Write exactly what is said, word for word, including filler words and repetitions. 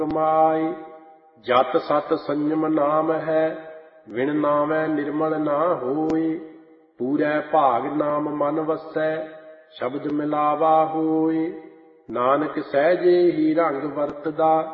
ਕਮਾਈ। ਜਤ ਸਤ ਸੰਜਮ ਨਾਮ ਹੈ, ਵਿਣ ਨਾਮੈ ਨਿਰਮਲ ਨਾ ਹੋਈ। ਪੂਰੈ ਭਾਗ ਨਾਮ ਮਨ ਵਸੈ, ਸ਼ਬਦ ਮਿਲਾਵਾ ਹੋਈ। ਨਾਨਕ ਸਹਿਜੇ ਹੀ ਰੰਗ ਵਰਤਦਾ,